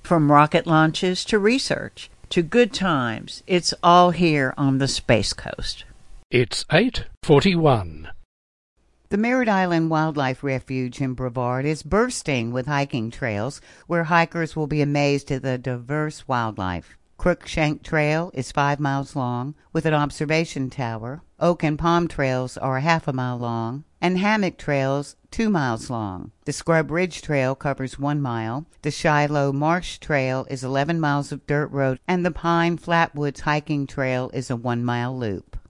From rocket launches to research to good times, it's all here on the Space Coast. It's 8:41. The Merritt Island Wildlife Refuge in Brevard is bursting with hiking trails where hikers will be amazed at the diverse wildlife. Crookshank Trail is 5 miles long with an observation tower. Oak and Palm Trails are half a mile long, and Hammock Trails 2 miles long. The Scrub Ridge Trail covers 1 mile. The Shiloh Marsh Trail is 11 miles of dirt road, and the Pine Flatwoods Hiking Trail is a 1 mile loop.